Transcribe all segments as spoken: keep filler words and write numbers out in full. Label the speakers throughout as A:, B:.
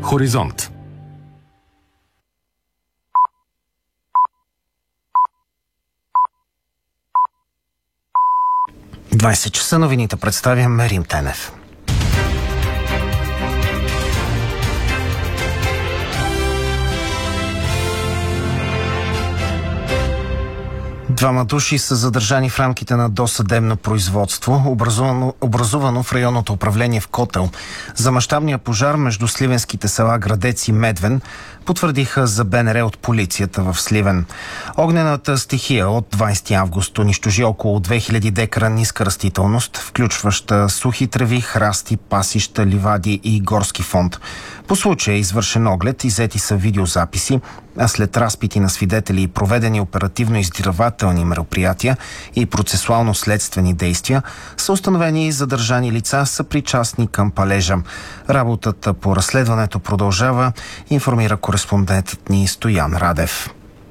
A: Хоризонт.
B: двайсет часа новините представя Мерим Тенев. Двама души са задържани в рамките на досъдебно производство, образувано, образувано в районното управление в Котел. За мащабния пожар между сливенските села Градец и Медвен потвърдиха за БНР от полицията в Сливен. Огнената стихия от двайсети август унищожи около две хиляди декара ниска растителност, включваща сухи треви, храсти, пасища, ливади и горски фонд. По случая е извършен оглед, иззети са видеозаписи, а след разпити на свидетели и проведени оперативно-издирвателни мероприятия и процесуално-следствени действия са установени и задържани лица, съпричастни към палежа. Работата по разследването продължава, информира кореспондентът ни Стоян Радев.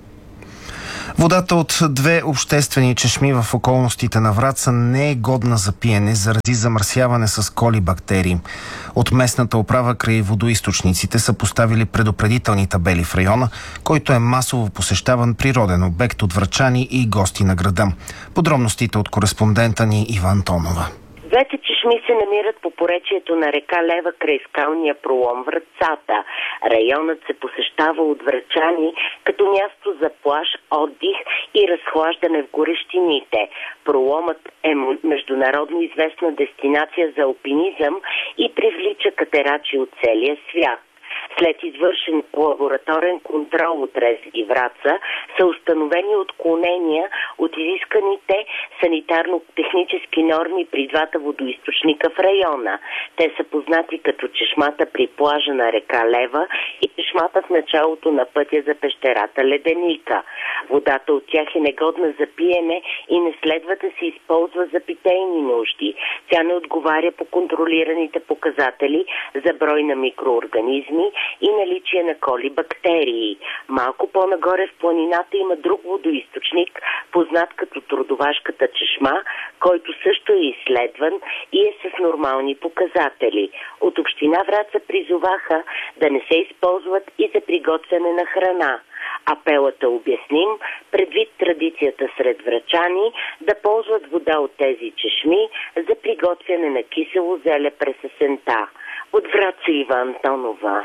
B: Водата от две обществени чешми в околностите на Враца не е годна за пиене заради замърсяване с колибактерии. От местната управа край водоизточниците са поставили предупредителни табели в района, който е масово посещаван природен обект от врачани и гости на града. Подробностите от кореспондента ни Иван Тонова.
C: Двете чешми се намират по поречието на река Лева край скалния пролом Врацата. Районът се посещава от врачани като място за плаж, отдих и разхлаждане в горещините. Проломът е международно известна дестинация за алпинизъм и привлича катерачи от целия свят. След извършен лабораторен контрол от РЕЗ и Враца са установени отклонения от изисканите санитарно-технически норми при двата водоизточника в района. Те са познати като чешмата при плажа на река Лева и чешмата в началото на пътя за пещерата Леденика. Водата от тях е негодна за пиене и не следва да се използва за питейни нужди. Тя не отговаря по контролираните показатели за брой на микроорганизми и наличие на колибактерии. Малко по-нагоре в планината има друг водоизточник, познат като Трудовашката чешма, който също е изследван и е с нормални показатели. От община Враца призоваха да не се използват и за приготвяне на храна. Апелът е обясним предвид традицията сред врачани да ползват вода от тези чешми за приготвяне на кисело зеле през есента. От Враца Иван Тонова.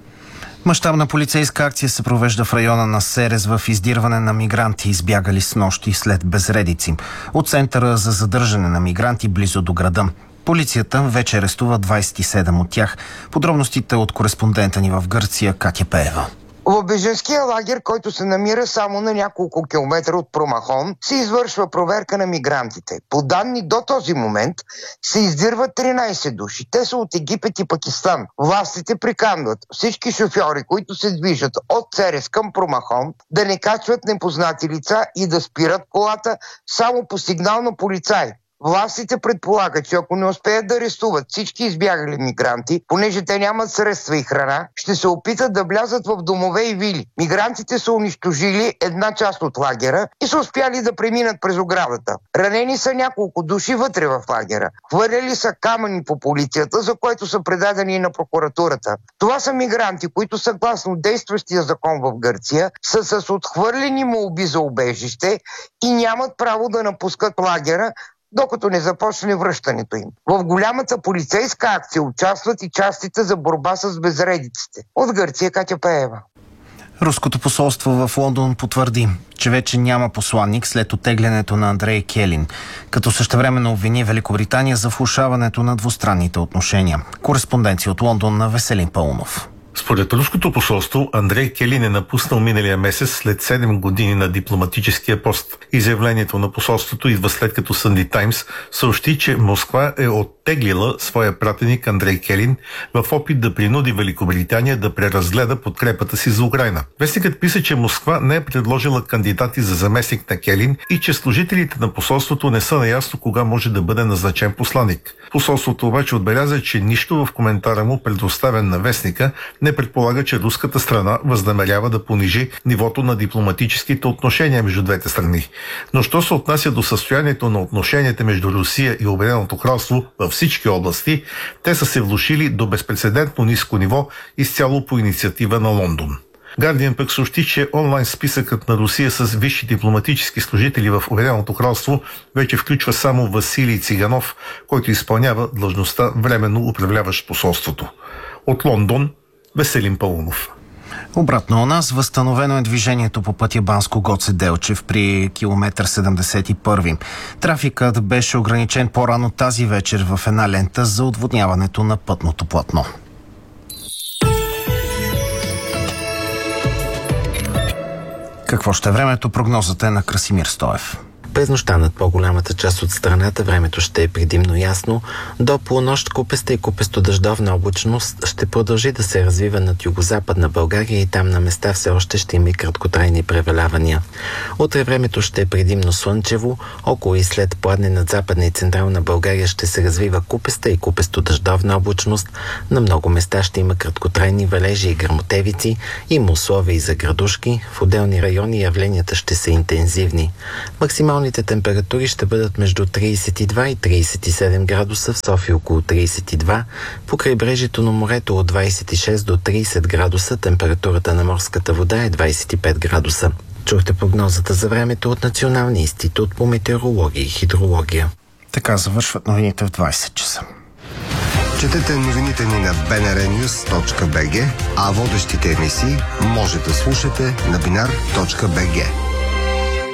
B: Мащабна полицейска акция се провежда в района на Серес в издирване на мигранти, избягали с нощи след безредици от центъра за задържане на мигранти близо до града. Полицията вече арестува двайсет и седем от тях. Подробностите от кореспондента ни в Гърция Катя Пеева.
D: В бежанския лагер, който се намира само на няколко километра от Промахон, се извършва проверка на мигрантите. По данни до този момент се издирват тринайсет души. Те са от Египет и Пакистан. Властите приканват всички шофьори, които се движат от Серес към Промахон, да не качват непознати лица и да спират колата само по сигнал на полицай. Властите предполагат, че ако не успеят да арестуват всички избягали мигранти, понеже те нямат средства и храна, ще се опитат да влязат в домове и вили. Мигрантите са унищожили една част от лагера и са успяли да преминат през оградата. Ранени са няколко души вътре в лагера. Хвърляли са камъни по полицията, за което са предадени на прокуратурата. Това са мигранти, които съгласно действащия закон в Гърция са с отхвърлени молби за убежище и нямат право да напускат лагера, докато не започне връщането им. В голямата полицейска акция участват и частите за борба с безредиците. От Гърция Катя Пеева.
B: Руското посолство в Лондон потвърди, че вече няма посланник след оттеглянето на Андрей Келин, като същевременно обвини Великобритания за влошаването на двустранните отношения. Кореспонденция от Лондон на Веселин Паунов.
E: Според руското посолство, Андрей Келин е напуснал миналия месец след седем години на дипломатическия пост. Изявлението на посолството идва след като Sunday Times съобщи, че Москва е оттеглила своя пратеник Андрей Келин в опит да принуди Великобритания да преразгледа подкрепата си за Украйна. Вестникът писа, че Москва не е предложила кандидати за заместник на Келин и че служителите на посолството не са наясно кога може да бъде назначен посланик. Посолството обаче отбеляза, че нищо в коментара му, предоставен на вестника, не предполага, че руската страна възнамерява да понижи нивото на дипломатическите отношения между двете страни. Но що се отнася до състоянието на отношенията между Русия и Обединеното кралство в всички области, те са се влошили до безпрецедентно ниско ниво, изцяло по инициатива на Лондон. Гардиан пък съобщи, че онлайн списъкът на Русия с висши дипломатически служители в Обединеното кралство вече включва само Василий Циганов, който изпълнява длъжността временно управляващ посолството. От Лондон Веселин Паунов.
B: Обратно у нас възстановено е движението по пътя Банско-Гоце Делчев при километър седемдесет и първи. Трафикът беше ограничен по-рано тази вечер в една лента за отводняването на пътното платно. Какво ще е времето? Прогнозата е на Красимир Стоев.
A: През нощта над по-голямата част от страната времето ще е предимно ясно. До полунощ купеста и купесто-дъждовна облачност ще продължи да се развива над югозападна България и там на места все още ще има и краткотрайни превалявания. Утре времето ще е предимно слънчево, около и след пладне над западна и централна България ще се развива купеста и купесто-дъждовна облачност. На много места ще има краткотрайни валежи и гръмотевици, има условия и за градушки. В отделни райони явленията ще са интензивни. Максимални температури ще бъдат между трийсет и два и трийсет и седем градуса, в София около трийсет и два, по крайбрежието на морето от двайсет и шест до трийсет градуса, температурата на морската вода е двайсет и пет градуса. Чухте прогнозата за времето от Националния институт по метеорология и хидрология.
B: Така завършват новините в двайсет часа.
F: Четете новините ни на би ен ар нюз точка би джи, а водещите емисии може да слушате на бинар точка би джи.